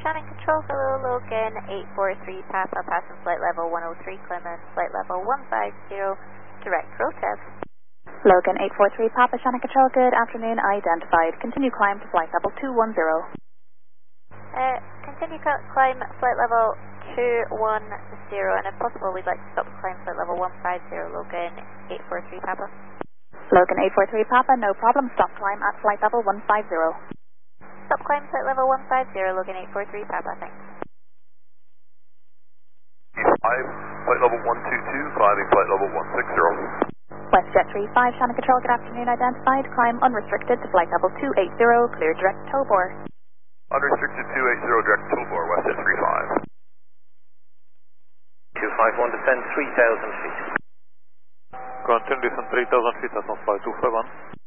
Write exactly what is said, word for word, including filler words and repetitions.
Shannon Control, hello, Logan eight four three Papa, passing flight level one oh three Clement, flight level one five zero, direct road. Logan eight four three Papa, Shannon Control, good afternoon, identified. Continue climb to flight level two one zero. Uh, continue climb flight level two one zero, and if possible, we'd like to stop climb flight level one five zero, Logan eight four three Papa. Logan eight four three Papa, no problem, stop climb at flight level one five zero. Stop climb flight level one five zero, Logan eight four three Papa, thanks. five, flight level one two two, climbing flight level one six zero. WestJet three five, Shannon Control, good afternoon, identified. Climb unrestricted to flight level two eight zero, clear direct Tobor. Unrestricted two eight zero, direct Tobor, WestJet three five. two five one, descend three thousand feet. Continue descend three thousand feet, that's on flight two five one.